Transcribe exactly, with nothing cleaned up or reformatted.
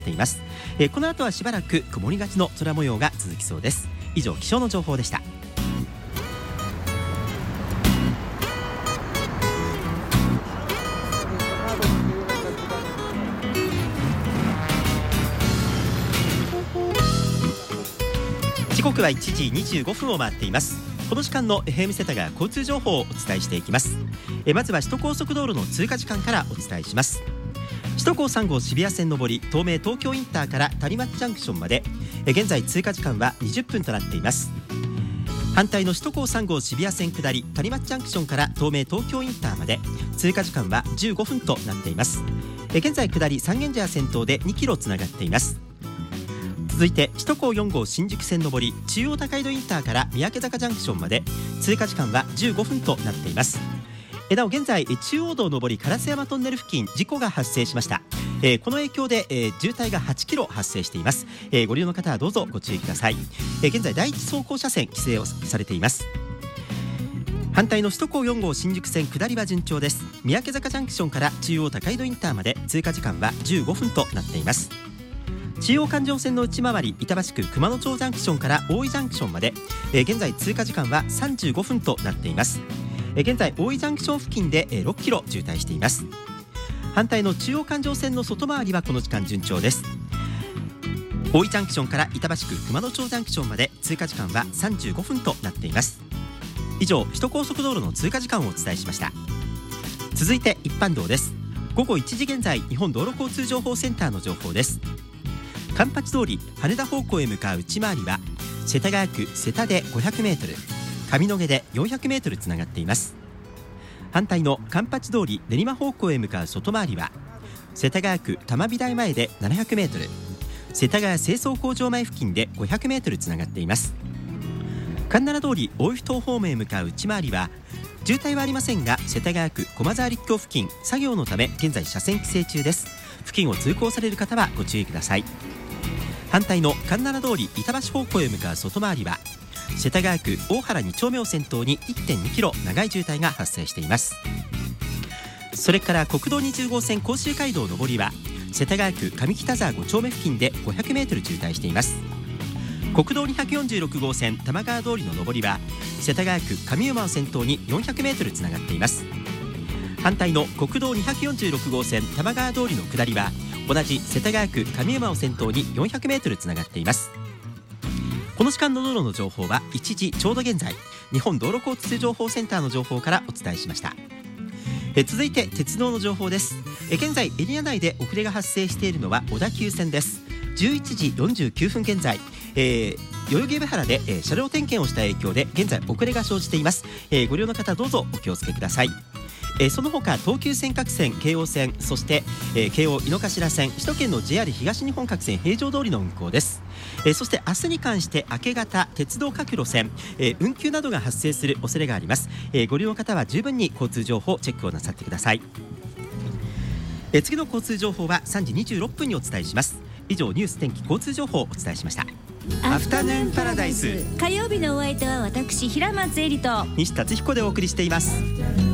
っています。えー、この後はしばらく曇りがちの空模様が続きそうです。以上、気象の情報でした。時刻はいちじにじゅうごふんを回っています。この時間の エフエム 世田谷交通情報をお伝えしていきます。えまずは首都高速道路の通過時間からお伝えします。首都高さん号渋谷線上り東名東京インターから谷町ジャンクションまでえ現在通過時間はにじゅっぷんとなっています。反対の首都高さん号渋谷線下り谷町ジャンクションから東名東京インターまで通過時間はじゅうごふんとなっています。え現在下り三軒茶屋先頭でにキロつながっています。続いて首都高よん号新宿線上り中央高井戸インターから三宅坂ジャンクションまで通過時間はじゅうごふんとなっています。なお現在中央道上り烏山トンネル付近事故が発生しました。えー、この影響で、えー、渋滞がはちキロ発生しています。えー、ご利用の方はどうぞご注意ください。えー、現在第一走行車線規制をされています。反対の首都高よん号新宿線下りは順調です。三宅坂ジャンクションから中央高井戸インターまで通過時間はじゅうごふんとなっています。中央環状線の内回り板橋区熊野町ジャンクションから大井ジャンクションまで、えー、現在通過時間はさんじゅうごふんとなっています。えー、現在大井ジャンクション付近で、えー、ろっキロ渋滞しています。反対の中央環状線の外回りはこの時間順調です。大井ジャンクションから板橋区熊野町ジャンクションまで通過時間はさんじゅうごふんとなっています。以上、首都高速道路の通過時間をお伝えしました。続いて一般道です。午後いちじ現在日本道路交通情報センターの情報です。環八通り羽田方向へ向かう内回りは世田谷区瀬田で ごひゃくメートル、 上野毛で よんひゃくメートルつながっています。反対の環八通り練馬方向へ向かう外回りは世田谷区玉美大前で ななひゃくメートル、 世田谷清掃工場前付近で ごひゃくメートルつながっています。環七通り大井ふ頭方面へ向かう内回りは渋滞はありませんが世田谷区駒沢陸橋付近作業のため現在車線規制中です。付近を通行される方はご注意ください。反対の環七通り板橋方向へ向かう外回りは世田谷区大原に丁目を先頭に いってんにキロ長い渋滞が発生しています。それから国道にじゅう号線甲州街道上りは世田谷区上北沢ご丁目付近で ごひゃくメートル渋滞しています。国道にひゃくよんじゅうろく号線玉川通りの上りは世田谷区上馬を先頭に よんひゃくメートルつながっています。反対の国道にひゃくよんじゅうろく号線玉川通りの下りは同じ世田谷区上馬を先頭に よんひゃくメートルつながっています。この時間の道路の情報はいちじちょうど現在日本道路交通情報センターの情報からお伝えしました。え続いて鉄道の情報です。え現在エリア内で遅れが発生しているのは小田急線です。じゅういちじよんじゅうきゅうふん現在、えー、代々木上原で、えー、車両点検をした影響で現在遅れが生じています。えー、ご利用の方どうぞお気をつけください。えー、その他東急線各線、京王線、そして、えー、京王井の頭線、首都圏の ジェイアール 東日本各線平常通りの運行です。えー、そして明日に関して明け方鉄道各路線、えー、運休などが発生する恐れがあります。えー、ご利用の方は十分に交通情報チェックをなさってください。えー、次の交通情報はさんじにじゅうろっぷんにお伝えします。以上、ニュース天気交通情報をお伝えしました。アフタヌーンパラダイス、 火曜日のお相手は私平松絵里と西達彦でお送りしています。